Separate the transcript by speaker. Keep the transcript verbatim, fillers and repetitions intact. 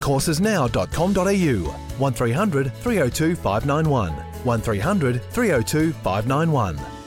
Speaker 1: coursesnow dot com dot a u, one three hundred three oh two five nine one, one three hundred three oh two five nine one.